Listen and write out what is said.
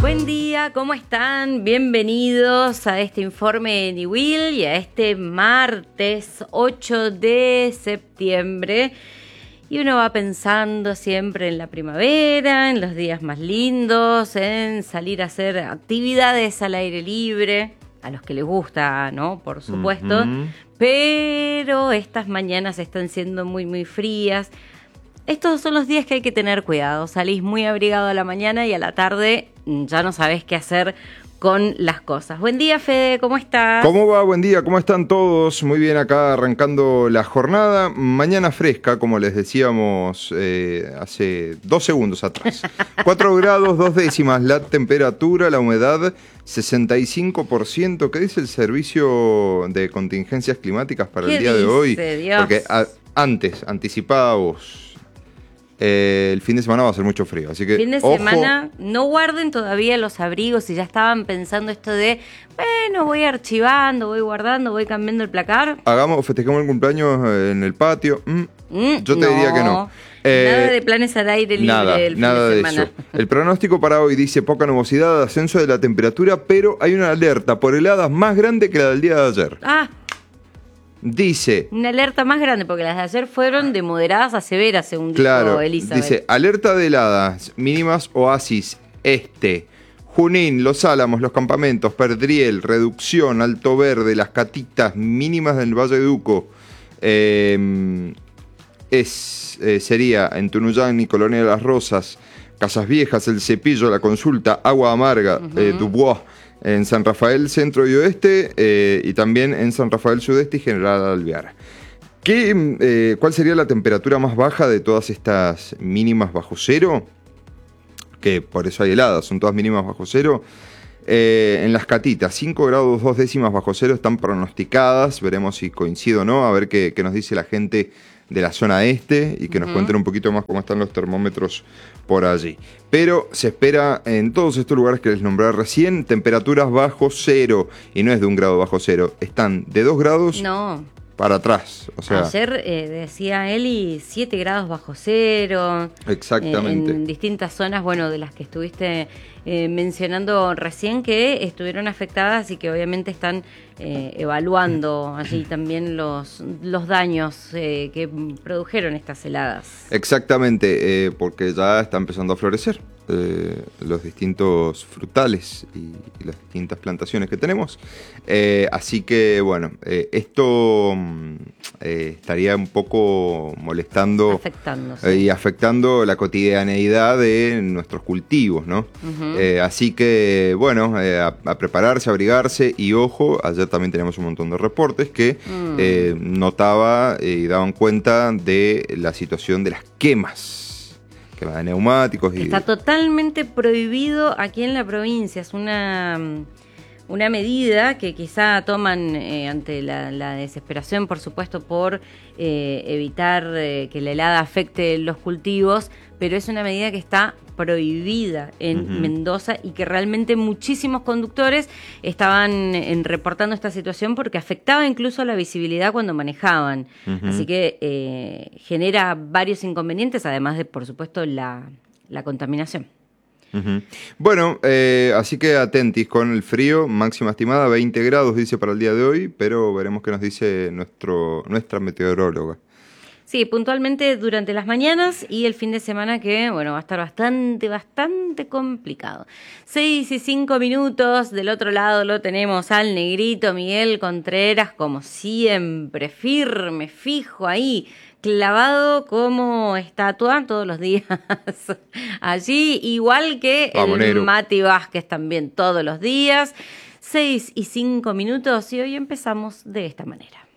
Buen día, ¿cómo están? Bienvenidos a este informe de Niwil y a este martes 8 de septiembre. Y uno va pensando siempre en la primavera, en los días más lindos, en salir a hacer actividades al aire libre, a los que les gusta, ¿no? Por supuesto. Pero estas mañanas están siendo muy frías. Estos son los días que hay que tener cuidado. Salís muy abrigado a la mañana y a la tarde ya no sabés qué hacer con las cosas. Buen día, Fede, ¿cómo estás? ¿Cómo va? Buen día, ¿cómo están todos? Muy bien, acá arrancando la jornada. Mañana fresca, como les decíamos hace 2 segundos atrás. 4 grados, 2 décimas la temperatura, la humedad 65%. ¿Qué dice el Servicio de Contingencias Climáticas para el día de hoy? Dios? Porque antes, anticipábamos... el fin de semana va a ser mucho frío, así que fin de ojo. semana, no guarden todavía los abrigos si ya estaban pensando esto de, bueno, voy archivando, voy guardando, voy cambiando el placar. Festejemos el cumpleaños en el patio. Yo te diría que no. Nada de planes al aire libre el fin de semana. Eso. El pronóstico para hoy dice poca nubosidad, ascenso de la temperatura, pero hay una alerta por heladas más grande que la del día de ayer. Dice... Una alerta más grande, porque las de ayer fueron de moderadas a severas, según dijo Elizabeth. Dice, alerta de heladas, mínimas Oasis, Junín, Los Álamos, Los Campamentos, Perdriel, Reducción, Alto Verde, Las Catitas, mínimas del Valle de Uco. Sería en Tunuyán y Colonia de las Rosas, Casas Viejas, El Cepillo, La Consulta, Agua Amarga, Dubois, en San Rafael Centro y Oeste, y también en San Rafael Sudeste y General Alvear. ¿Cuál sería la temperatura más baja de todas estas mínimas bajo cero? Que por eso hay heladas, son todas mínimas bajo cero. En Las Catitas, 5 grados 2 décimas bajo cero están pronosticadas. Veremos si coincide o no, a ver qué nos dice la gente de la zona este y que nos cuenten un poquito más cómo están los termómetros por allí. Pero se espera en todos estos lugares que les nombré recién, temperaturas bajo cero, y no es de 1 grado bajo cero, están de 2 grados para atrás. O sea, ayer decía Eli 7 grados bajo cero. Exactamente. En distintas zonas, bueno, de las que estuviste mencionando recién, que estuvieron afectadas y que obviamente están evaluando allí también los daños que produjeron estas heladas. Exactamente, porque ya está empezando a florecer los distintos frutales y las distintas plantaciones que tenemos. Así que, bueno, esto estaría un poco molestando y afectando la cotidianeidad de nuestros cultivos, ¿no? Así que, bueno, a prepararse, a abrigarse y ojo, ayer también tenemos un montón de reportes que notaba y daban cuenta de la situación de las quemas de neumáticos. Está totalmente prohibido aquí en la provincia, es una medida que quizá toman ante la desesperación, por supuesto, por evitar que la helada afecte los cultivos, pero es una medida que está prohibida en Mendoza y que realmente muchísimos conductores estaban reportando esta situación porque afectaba incluso la visibilidad cuando manejaban. Así que genera varios inconvenientes, además de, por supuesto, la contaminación. Bueno, así que atentis con el frío, máxima estimada 20 grados dice para el día de hoy, pero veremos qué nos dice nuestra meteoróloga. Sí, puntualmente durante las mañanas y el fin de semana que, bueno, va a estar bastante complicado. 6:05, del otro lado lo tenemos al negrito Miguel Contreras, como siempre, firme, fijo ahí, clavado como estatua todos los días allí, igual que el Mati Vázquez también todos los días. 6:05 y hoy empezamos de esta manera.